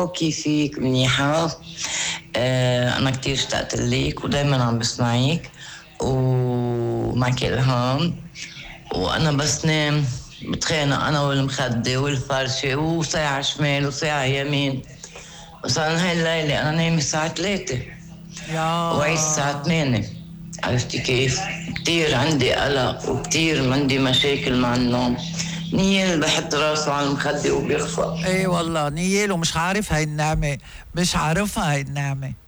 كيفك؟ منيحة. أنا كتير اشتقت لك ودايما عم بسمعك ومعك إلهام. وأنا بس نام بتخانق أنا والمخدة والفرشة وساعة شمال وساعة يمين. بس أنا هاي الليلة أنا نايمة الساعة 3 وعيش الساعة 8. عرفتي كيف؟ كتير عندي قلق وكتير عندي مشاكل مع النوم. نيل بحط راسه على المخدة وبيخفى. اي والله نيل، ومش عارف هاي النعمة، مش عارفها هاي النعمة.